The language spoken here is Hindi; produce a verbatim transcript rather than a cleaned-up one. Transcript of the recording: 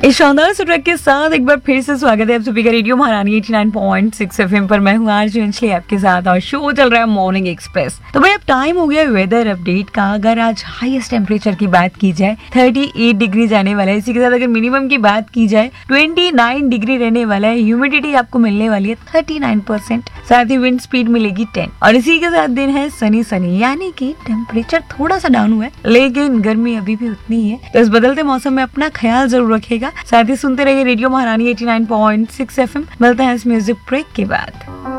इस शानदार से ट्रैक के साथ एक बार फिर से स्वागत है आप सभी का रेडियो महारानी eighty nine point six FM पर। मैं हूँ आरजे अंजलि आपके साथ और शो चल रहा है मॉर्निंग एक्सप्रेस। तो भाई अब टाइम हो गया वेदर अपडेट का। अगर आज हाईएस्ट टेम्परेचर की बात की जाए अड़तीस डिग्री जाने वाला है। इसी के साथ अगर मिनिमम की बात की जाए उनतीस डिग्री रहने वाला है। ह्यूमिडिटी आपको मिलने वाली है उनतालीस परसेंट। साथ ही विंड स्पीड मिलेगी दस और इसी के साथ दिन है सनी सनी, यानी कि टेम्परेचर थोड़ा सा डाउन हुआ है लेकिन गर्मी अभी भी उतनी ही है। तो इस बदलते मौसम में अपना ख्याल जरूर रखेगा। साथ ही सुनते रहिए रेडियो महारानी eighty nine point six FM. मिलते हैं इस म्यूजिक ब्रेक के बाद।